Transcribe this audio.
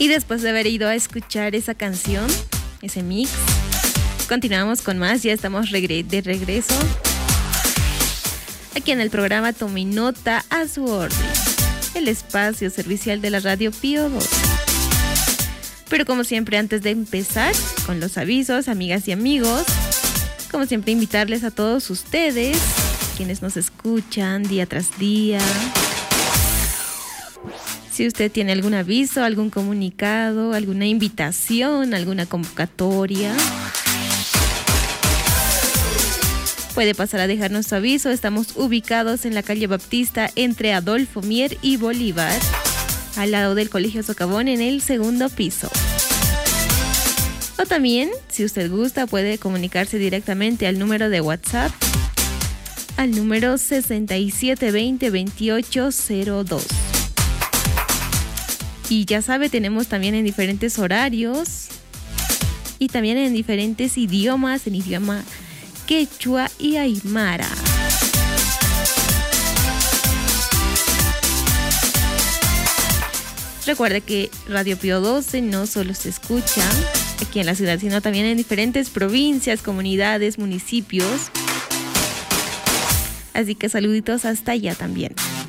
Y después de haber ido a escuchar esa canción, ese mix, continuamos con más. Ya estamos de regreso aquí en el programa Tome Nota a su orden, el espacio servicial de la Radio Pío 2. Pero como siempre, antes de empezar con los avisos, amigas y amigos, como siempre, invitarles a todos ustedes, quienes nos escuchan día tras día. Si usted tiene algún aviso, algún comunicado, alguna invitación, alguna convocatoria, puede pasar a dejarnos su aviso. Estamos ubicados en la calle Baptista entre Adolfo Mier y Bolívar, al lado del Colegio Socavón, en el segundo piso. O también, si usted gusta, puede comunicarse directamente al número de WhatsApp, al número 6720-2802. Y ya sabe, tenemos también en diferentes horarios y también en diferentes idiomas, en idioma quechua y aymara. Recuerde que Radio Pío 12 no solo se escucha aquí en la ciudad, sino también en diferentes provincias, comunidades, municipios. Así que saluditos hasta allá también.